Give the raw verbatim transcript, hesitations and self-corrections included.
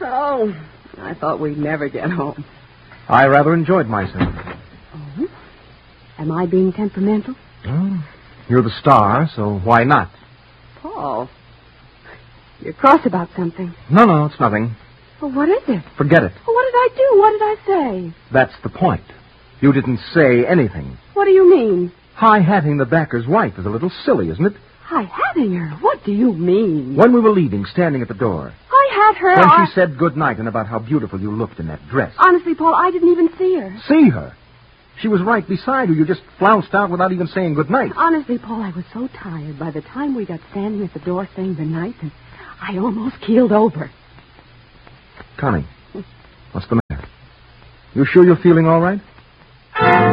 Oh, I thought we'd never get home. I rather enjoyed myself. Oh? Am I being temperamental? Well, you're the star, so why not? Paul, you're cross about something. No, no, it's nothing. Well, what is it? Forget it. Well, what did I do? What did I say? That's the point. You didn't say anything. What do you mean? High-hatting the banker's wife is a little silly, isn't it? High-hatting her? What do you mean? When we were leaving, standing at the door. High-hat her? When I... she said good night and about how beautiful you looked in that dress. Honestly, Paul, I didn't even see her. See her? She was right beside you. You just flounced out without even saying good night. Honestly, Paul, I was so tired by the time we got standing at the door saying good night that I almost keeled over. Connie, what's the matter? You sure you're feeling all right?